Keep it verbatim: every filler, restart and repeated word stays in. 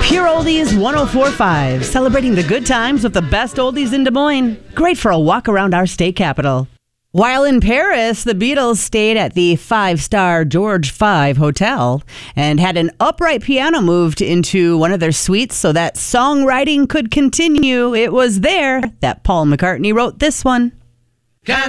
Pure Oldies one oh four point five, celebrating the good times with the best oldies in Des Moines. Great for a walk around our state capital. While in Paris, the Beatles stayed at the five-star George Five Hotel and had an upright piano moved into one of their suites so that songwriting could continue. It was there that Paul McCartney wrote this one.